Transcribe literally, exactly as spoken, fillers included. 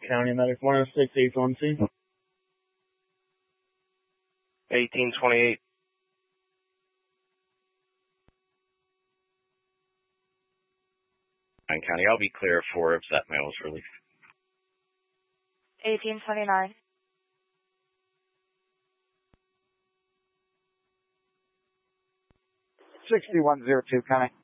County Medic one oh six, eight one C. eighteen twenty-eight. County, I'll be clear for if that mail is released. eighteen twenty-nine. sixty-one oh two, County.